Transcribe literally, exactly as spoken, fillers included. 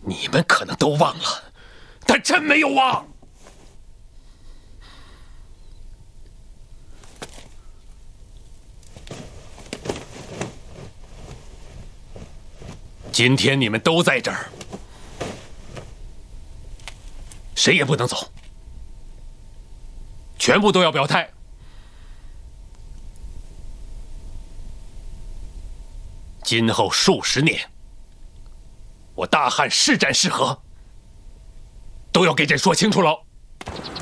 你们可能都忘了，但朕没有忘。今天你们都在这儿，谁也不能走，全部都要表态。今后数十年，我大汉是战是和，都要给朕说清楚了。